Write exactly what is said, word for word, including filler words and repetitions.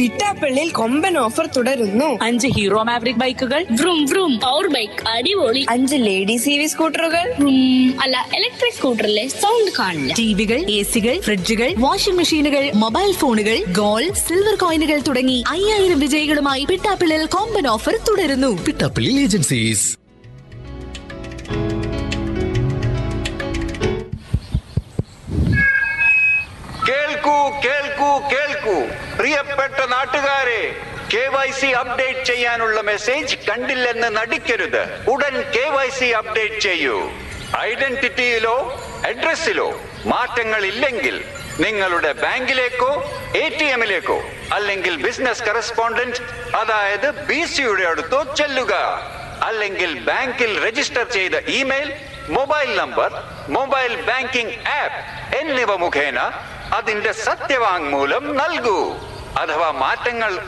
പിട്ടാപ്പള്ളിയിൽ കൊമ്പൻ ഓഫർ തുടരുന്നു. അഞ്ച് ഹീറോ മാവറിക് ബൈക്കുകൾ, vroom vroom പവർ ബൈക്ക് അടിപൊളി. അഞ്ച് ലേഡീസ് ഇ വി സ്കൂട്ടറുകൾ, അല്ല ഇലക്ട്രിക് സ്കൂട്ടറിലെ സൗണ്ട് കാണില്ല. ടിവികൾ, എ സികൾ, ഫ്രിഡ്ജുകൾ, വാഷിംഗ് മെഷീനുകൾ, മൊബൈൽ ഫോണുകൾ, ഗോൾഡ്, സിൽവർ കോയിനുകൾ തുടങ്ങി അയ്യായിരം വിജയികളുമായി പിട്ടാപ്പള്ളിയിൽ കൊമ്പൻ ഓഫർ തുടരുന്നു. പിട്ടാപ്പള്ളി ഏജൻസീസ്. കേൾക്കൂ കേൾക്കൂ കേൾക്കൂ പ്രിയപ്പെട്ട നാട്ടുകാരെ, കെ വൈ സി അപ്ഡേറ്റ് ചെയ്യാനുള്ള മെസ്സേജ് കണ്ടില്ലെന്ന് നടിക്കരുത്. ഉടൻ കെ വൈ സി അപ്ഡേറ്റ് ചെയ്യൂ. ഐഡന്റിറ്റിയിലോ അഡ്രസ്സിലോ മാറ്റങ്ങൾ ഇല്ലെങ്കിൽ നിങ്ങളുടെ ബാങ്കിലേക്കോ എ ടി എമ്മിലേക്കോ അല്ലെങ്കിൽ ബിസിനസ് കറസ്പോണ്ടന്റ് അതായത് ബി സിയുടെ അടുത്തോ ചെല്ലുക. അല്ലെങ്കിൽ ബാങ്കിൽ രജിസ്റ്റർ ചെയ്ത email, mobile number, mobile banking app എന്നിവ മുഖേന അതിന്റെ സത്യവാങ്മൂലം നൽകൂ. അഥവാ മാറ്റങ്ങൾ